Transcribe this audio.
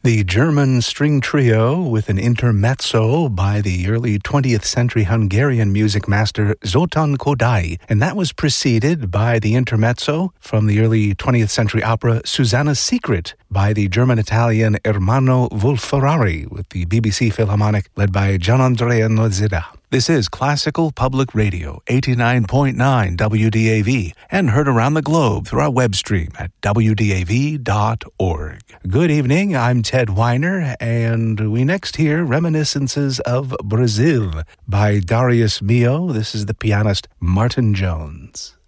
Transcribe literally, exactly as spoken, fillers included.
The German string trio with an intermezzo by the early twentieth century Hungarian music master Zoltán Kodály, and that was preceded by the intermezzo from the early twentieth century opera Susanna's Secret by the German-Italian Ermanno Wolf-Ferrari with the B B C Philharmonic led by Gianandrea Nocera. This is Classical Public Radio, eighty-nine point nine W D A V, and heard around the globe through our web stream at W D A V dot org. Good evening, I'm Ted Weiner, and we next hear Reminiscences of Brazil by Darius Milhaud. This is the pianist Martin Jones.